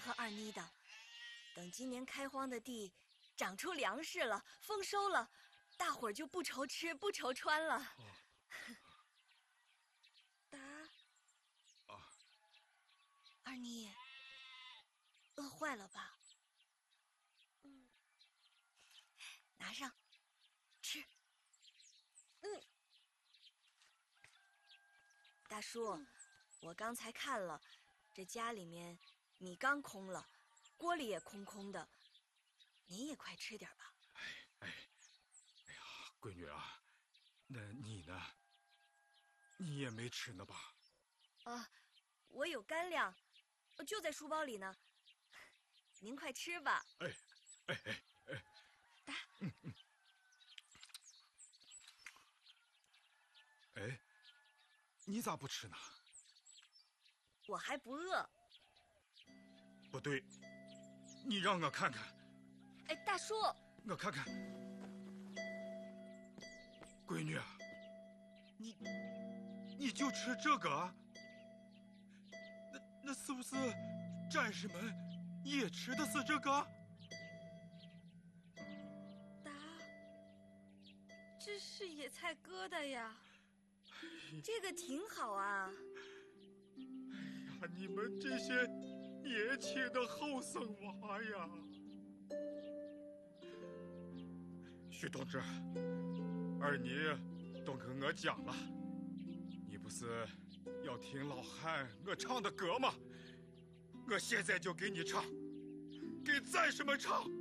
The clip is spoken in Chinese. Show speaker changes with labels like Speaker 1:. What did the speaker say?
Speaker 1: 和二妮的。等今年开荒的地长出粮食了，丰收了，大伙儿就不愁吃不愁穿了。达，二妮，饿坏了吧？拿上，吃。大叔，我刚才看了，这家里面米缸空了，锅里也空空的，您也快吃点吧。
Speaker 2: 哎呀，闺女啊，那你呢？你也没吃呢吧？
Speaker 1: 我有干粮，就在书包里呢。您快吃吧。打。
Speaker 2: 你咋不吃呢？
Speaker 1: 我还不饿。
Speaker 2: 不对，你让我看看。
Speaker 1: 大叔，
Speaker 2: 我看看。闺女啊，你就吃这个啊？那是不是战士们也吃的是这个？
Speaker 1: 达，这是野菜疙瘩呀，这个挺好啊。
Speaker 2: 哎呀，你们这些年轻的后生娃呀！徐同志，二妮都跟我讲了，你不是要听老汉我唱的歌吗？我现在就给你唱，给战士们唱。